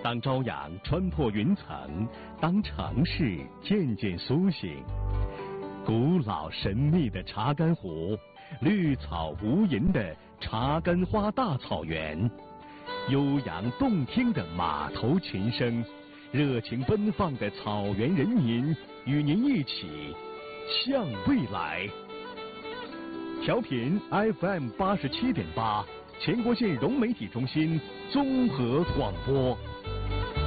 当朝阳穿破云层，当城市渐渐苏醒，古老神秘的查干湖，绿草无垠的查干花大草原，悠扬动听的马头琴声，热情奔放的草原人民，与您一起向未来。调频 FM 87.8，全国县融媒体中心综合广播。